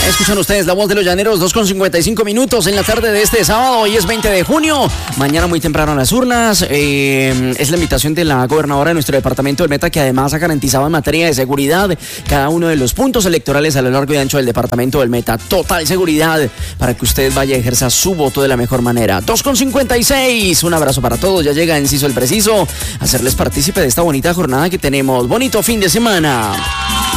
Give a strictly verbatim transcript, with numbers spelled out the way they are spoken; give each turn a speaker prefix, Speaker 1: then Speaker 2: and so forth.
Speaker 1: Escuchan ustedes la voz de los llaneros, dos con cincuenta y cinco minutos en la tarde de este sábado. Hoy es veinte de junio. Mañana muy temprano en las urnas. Eh, es la invitación de la gobernadora de nuestro departamento del Meta, que además ha garantizado en materia de seguridad cada uno de los puntos electorales a lo largo y ancho del departamento del Meta. Total seguridad para que usted vaya a ejercer su voto de la mejor manera. dos con cincuenta y seis. Un abrazo para todos. Ya llega Enciso el Preciso a hacerles partícipe de esta bonita jornada que tenemos. Bonito fin de semana.